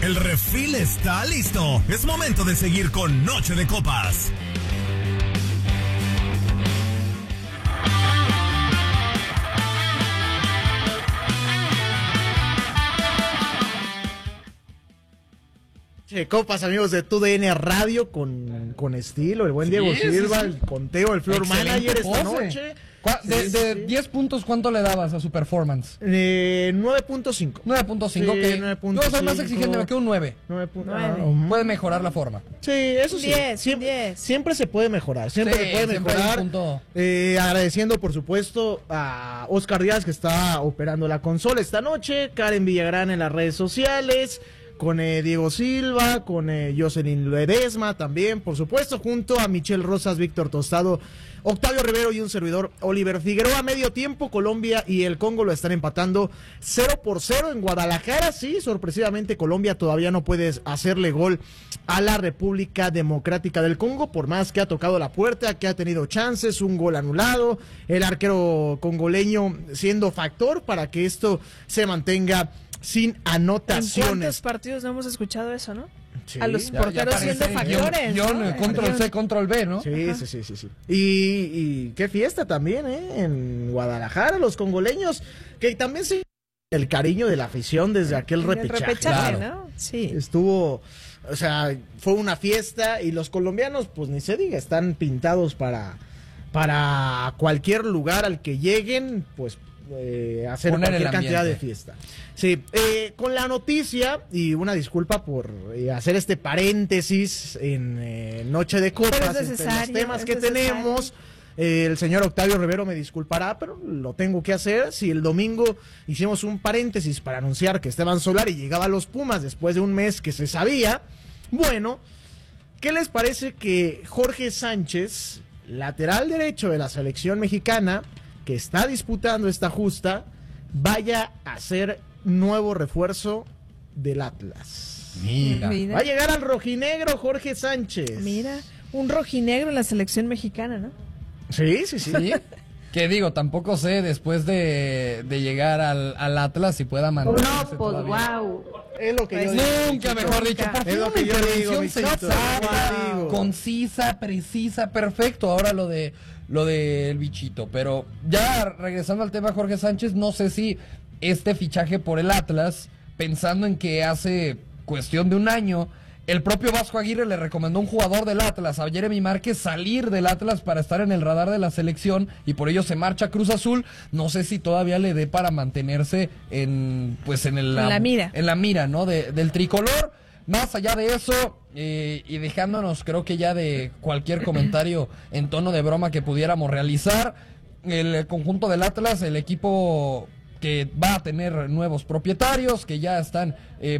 El refil está listo. Es momento de seguir con Noche de Copas. Copas, amigos de TUDN Radio, con estilo, el buen Diego Silva, el conteo, el floor manager esta noche. De 10 puntos, ¿cuánto le dabas a su performance? 9.5. 9.5, sí, ok. 9.5. Yo soy más exigente que un 9. 9. Puede mejorar la forma. Sí, eso sí. 10, siempre se puede mejorar. Siempre se puede mejorar. Agradeciendo, por supuesto, a Oscar Díaz, que está operando la consola esta noche. Karen Villagrán en las redes sociales. Con Diego Silva, con Jocelyn Ledesma también, por supuesto, junto a Michelle Rosas, Víctor Tostado, Octavio Rivero y un servidor, Oliver Figueroa. Medio tiempo, Colombia y el Congo lo están empatando 0-0 en Guadalajara. Sí, sorpresivamente Colombia todavía no puede hacerle gol a la República Democrática del Congo, por más que ha tocado la puerta, que ha tenido chances, un gol anulado, el arquero congoleño siendo factor para que esto se mantenga sin anotaciones. ¿En cuántos partidos no hemos escuchado eso, no? Sí, a los porteros siendo factores. Control C, Control B, ¿no? Sí. Y qué fiesta también, en Guadalajara, los congoleños, que también se el cariño de la afición desde aquel repechaje. Claro. ¿No? Sí. Estuvo, o sea, fue una fiesta y los colombianos, pues ni se diga, están pintados para cualquier lugar al que lleguen, pues hacer cualquier cantidad de fiesta. Sí, con la noticia, y una disculpa por hacer este paréntesis en Noche de Copas, entre los temas que tenemos, el señor Octavio Rivero me disculpará, pero lo tengo que hacer. Si el domingo hicimos un paréntesis para anunciar que Esteban Solari llegaba a los Pumas después de un mes que se sabía, bueno, ¿qué les parece que Jorge Sánchez, lateral derecho de la selección mexicana, que está disputando esta justa, vaya a ser nuevo refuerzo del Atlas? Mira. Va a llegar al rojinegro Jorge Sánchez. Mira, un rojinegro en la selección mexicana, ¿no? Sí. Que digo, tampoco sé después de llegar al Atlas si pueda mantenerse. No, pues wow. Es lo que yo digo. Nunca mejor dicho. Es lo que yo digo, sensata, concisa, precisa, perfecto. Ahora lo del bichito. Pero ya regresando al tema Jorge Sánchez, no sé si este fichaje por el Atlas, pensando en que hace cuestión de un año el propio Vasco Aguirre le recomendó a un jugador del Atlas, a Jeremy Márquez, salir del Atlas para estar en el radar de la selección, y por ello se marcha a Cruz Azul. No sé si todavía le dé para mantenerse en la mira, ¿no? del tricolor. Más allá de eso, y dejándonos, creo que ya de cualquier comentario en tono de broma que pudiéramos realizar, el conjunto del Atlas, el equipo que va a tener nuevos propietarios, que ya están